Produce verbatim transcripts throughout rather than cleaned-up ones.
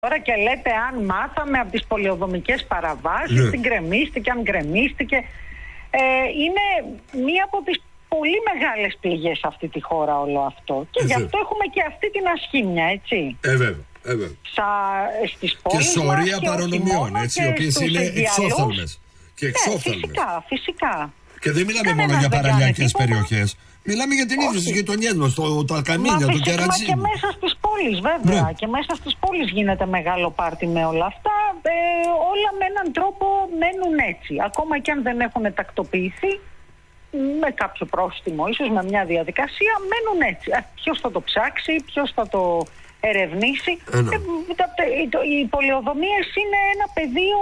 Τώρα και λέτε αν μάθαμε από τις πολεοδομικές παραβάσεις, ναι. την γκρεμίστηκε, αν γκρεμίστηκε. Ε, είναι μία από τις πολύ μεγάλες πληγές σε αυτή τη χώρα όλο αυτό. Και ε, γι' αυτό έχουμε και αυτή την ασχήμια, έτσι. Ε, βέβαια. Ε, βέβαια. Σα, στις πόλεις και σωρία μας, παρανομιών, έτσι, οι οποίες είναι εξόφθαλμες. Και εξόφθαλμες. Ναι, φυσικά, φυσικά. Και δεν μιλάμε Κανένας μόνο για παραλιακές περιοχές. Μιλάμε για την ίδια στις γειτονιές μας, το, τα καμίνια, το κερατσίνι. Μα και μέσα στις πόλεις, βέβαια. Ναι. Και μέσα στις πόλεις γίνεται μεγάλο πάρτι με όλα αυτά. Ε, όλα με έναν τρόπο μένουν έτσι. Ακόμα και αν δεν έχουν τακτοποιηθεί, με κάποιο πρόστιμο, ίσως με μια διαδικασία, μένουν έτσι. Ποιος θα το ψάξει, ποιος θα το ερευνήσει. Ε, ε, οι πολεοδομίες είναι ένα πεδίο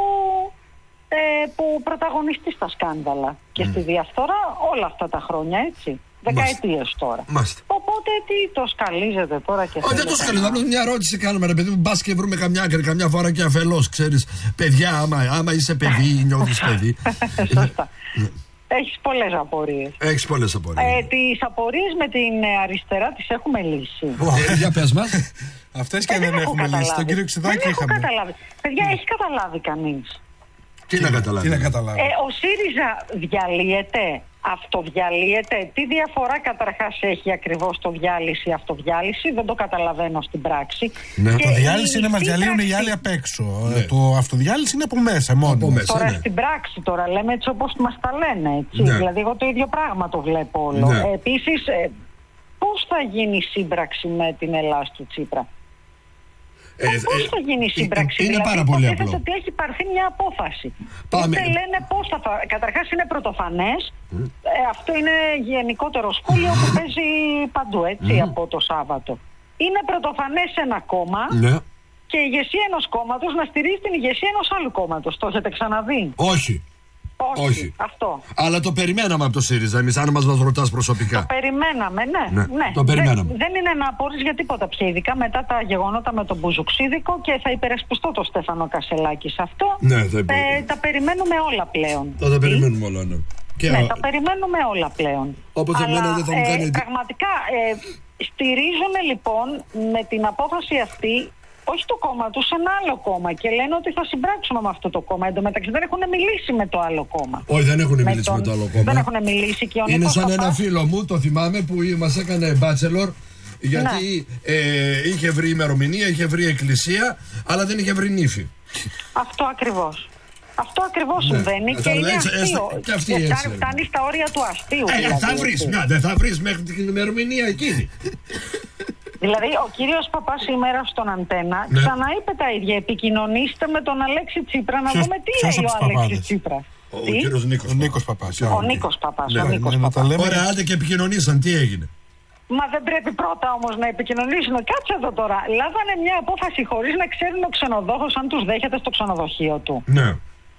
ε, που πρωταγωνιστεί στα σκάνδαλα και mm. στη διαφθορά όλα αυτά τα χρόνια, έτσι. Δεκαετίες τώρα. Μάστε. Οπότε τι το σκαλίζετε τώρα και όχι, δεν το σκαλίζετε. Μια ερώτηση κάνουμε, ρε παιδί μου. Μπας και βρούμε καμιά άκρη, καμιά φορά και αφελώς. Ξέρεις, παιδιά, άμα, άμα είσαι παιδί, νιώθεις παιδί. Σωστά. Έχεις πολλές απορίες. Έχεις πολλές απορίες. Ε, τις απορίες με την αριστερά τις έχουμε λύσει. Ε, για πες μας. Αυτές και ε, δεν, δεν έχουμε λύσει. Τον κύριο Ξηδάκη δεν είχαμε. Έχω καταλάβει. Παιδιά, έχει καταλάβει κανείς? Τι, τι να καταλάβει. Τι να καταλάβει. Ε, ο ΣΥΡΙΖΑ διαλύεται, αυτοδιαλύεται. Τι διαφορά καταρχάς έχει ακριβώς το διάλυση, αυτοδιάλυση? Δεν το καταλαβαίνω στην πράξη. Ναι. Και το διάλυση είναι μας διαλύουν πράξη... οι άλλοι απ' έξω. Ναι. Το αυτοδιάλυση είναι από μέσα μόνο. Από μέσα, τώρα ναι. στην πράξη τώρα λέμε έτσι όπως μας τα λένε. Έτσι. Ναι. Δηλαδή εγώ το ίδιο πράγμα το βλέπω όλο. Ναι. Ε, επίσης, ε, πώς θα γίνει η σύμπραξη με την Ελλάδα του Τσίπρα? Ε, πώς θα γίνει η σύμπραξη? Είναι δηλαδή, πάρα πολύ απλό. ότι έχει πάρθει μια απόφαση. Πάμε. Ούτε λένε πώς θα... Καταρχάς είναι πρωτοφανές. Mm. Ε, αυτό είναι γενικότερο σχόλιο που παίζει παντού, έτσι, mm. από το Σάββατο. Είναι πρωτοφανές ένα κόμμα ναι. και η ηγεσία ενός κόμματος να στηρίζει την ηγεσία ενός άλλου κόμματος. Το έχετε ξαναδεί? Όχι. Όχι, Όχι. Αυτό. Αλλά το περιμέναμε από το ΣΥΡΙΖΑ, εμείς, αν μας μας ρωτάς προσωπικά. Το περιμέναμε, ναι. ναι, ναι. Το περιμέναμε. Δεν, δεν είναι να απορείς για τίποτα πια, ειδικά μετά τα γεγονότα με τον Μπουζουξίδικο, και θα υπερασπιστώ τον Στέφανο Κασελάκη σε αυτό. Ναι, θα υπε... ε, τα περιμένουμε όλα πλέον. Θα τα περιμένουμε όλα, ναι. Και ναι, α... τα περιμένουμε όλα πλέον. Όπως Αλλά εμένα δεν θα μου κάνει... ε, πραγματικά ε, στηρίζουν λοιπόν με την απόφαση αυτή όχι το κόμμα του, σε ένα άλλο κόμμα, και λένε ότι θα συμπράξουμε με αυτό το κόμμα. Εν τω μεταξύ δεν έχουν μιλήσει με το άλλο κόμμα. Όχι, δεν έχουν μιλήσει τον... με το άλλο κόμμα. Δεν έχουν μιλήσει και ο είναι Νίκος σαν Παπάς. Ένα φίλο μου, το θυμάμαι, που μας έκανε μπάτσελορ, γιατί ναι. ε, είχε βρει ημερομηνία, είχε βρει εκκλησία, αλλά δεν είχε βρει νύφη. Αυτό ακριβώς. Αυτό ακριβώς ναι. συμβαίνει θα και είναι έτσι, αστείο. Και αυτή και έτσι. Φτάνει στα όρια του αστείου. Ε, δηλαδή, θα βρεις, μια, δεν θα βρεις μέχρι την ημερομηνία εκείνη. Δηλαδή, ο κύριος Παπάς σήμερα στον Αντένα ναι. ξαναείπε τα ίδια. Επικοινωνήστε με τον Αλέξη Τσίπρα να ποιος, δούμε τι λέει ο Αλέξης Τσίπρας. Ο, ο κύριος Νίκος, ο Νίκος Παπάς. Ο Νίκος Παπάς. Ναι, ο Νίκος ναι, Παπάς. λέμε... Ωραία, άντε και επικοινωνήσαν, τι έγινε? Μα δεν πρέπει πρώτα όμως να επικοινωνήσουν? Κάτσε εδώ τώρα. Λάβανε μια απόφαση χωρίς να ξέρουν ο ξενοδόχος αν τους δέχεται στο ξενοδοχείο του. Ναι.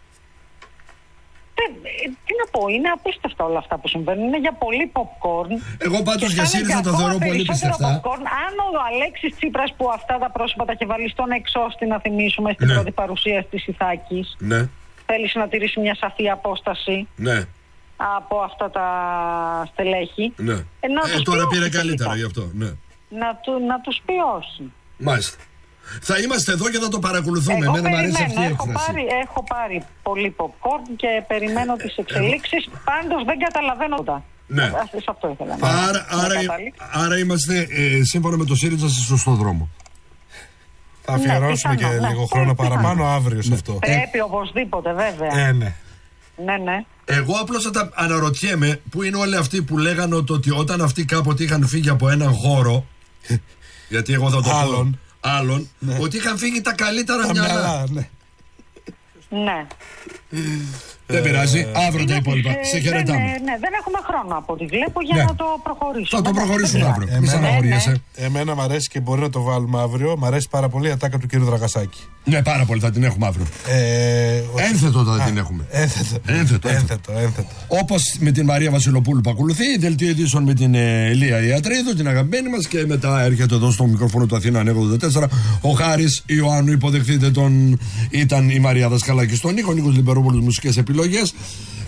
Τι να πω, είναι απίστευτα όλα αυτά που συμβαίνουν. Είναι για πολύ popcorn. Εγώ πάντως για ΣΥΡΙΖΑ το θεωρώ πολύ πιστευτά. Popcorn. Αν ο Αλέξης Τσίπρας, που αυτά τα πρόσωπα τα είχε βάλει στον εξώστη, να θυμίσουμε, στην ναι. πρώτη παρουσίαση της Ιθάκης, ναι. θέλει να τηρήσει μια σαφή απόσταση ναι. από αυτά τα στελέχη. Ναι. Ε, ε, τώρα πήρε καλύτερα γι' αυτό. Ναι. Να, του, να τους πει όχι. Μάλιστα. Θα είμαστε εδώ και θα το παρακολουθούμε. Εγώ Εμένα μου αρέσει αυτή η έχω έκφραση. πάρει, έχω πάρει πολύ popcorn και περιμένω τις εξελίξεις. Ε, Πάντως δεν καταλαβαίνω τα. Ναι. Σε αυτό ήθελα να άρα, άρα, άρα είμαστε ε, σύμφωνα με το ΣΥΡΙΖΑ σε σωστό δρόμο. Θα αφιερώσουμε ναι, και ναι, λίγο ναι, χρόνο παραπάνω αύριο σε αυτό. Πρέπει ε, οπωσδήποτε, βέβαια. Ε, ναι. Ναι, ναι. Εγώ απλώς θα τα αναρωτιέμαι που είναι όλοι αυτοί που λέγανε ότι όταν αυτοί κάποτε είχαν φύγει από έναν χώρο. Γιατί εγώ θα το Άλλον. πω. Άλλον, ναι. Ότι είχαν φύγει τα καλύτερα τα μυαλά. μυαλά, ναι. Ναι. Δεν πειράζει, αύριο τα υπόλοιπα. Ε, σε χαιρετάμε. Ναι, ναι, δεν έχουμε χρόνο από ό,τι βλέπω για ναι. να το προχωρήσουμε. Θα το προχωρήσουμε αύριο. Εμένα, Μη στεναχωριέσαι. Εμένα μου αρέσει και μπορεί να το βάλουμε αύριο. Μ' αρέσει πάρα πολύ η ατάκα του κύριου Δραγασάκη. Ναι, πάρα πολύ, θα την έχουμε αύριο. Ε, ένθετο θα την έχουμε. Ένθετο. Ένθετο, ένθετο, ένθετο. Όπως με την Μαρία Βασιλοπούλου που ακολουθεί, δελτίο ειδήσεων με την Ελία Ιατρίδου, την αγαπημένη μας, και μετά έρχεται εδώ στο μικρόφωνο του Αθήνα ογδόντα τέσσερα ο Χάρης Ιωάννου. Υποδεχτείτε τον. Ήταν η Μαρία Δασκαλάκη στον ήχο, Νίκος Λιμπερόπουλος μουσικές επιλογές.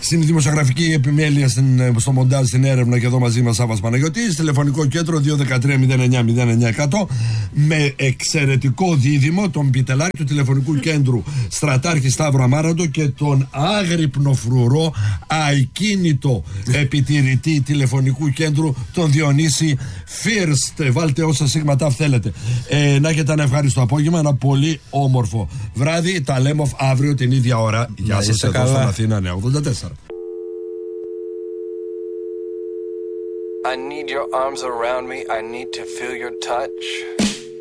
Στην δημοσιογραφική επιμέλεια, στην, στο μοντάζ, στην έρευνα και εδώ μαζί μας Σάββας Παναγιώτης. Τηλεφωνικό κέντρο δύο ένα τρία μηδέν εννιά μηδέν εννιά εκατό με εξαιρετικό δίδυμο τον πιτελάρι του τηλεφωνικού κέντρου Στρατάρχη Σταύρο Αμάραντο και τον άγρυπνο φρουρό αικίνητο επιτηρητή τηλεφωνικού κέντρου τον Διονύση First. Βάλτε όσα σίγματα θέλετε. Ε, να έχετε ένα ευχάριστο απόγευμα, ένα πολύ όμορφο βράδυ. Τα λέμε αύριο την ίδια ώρα. Γεια σας, εδώ στην Αθήνα Νέα ογδόντα τέσσερα. I need your arms around me, I need to feel your touch.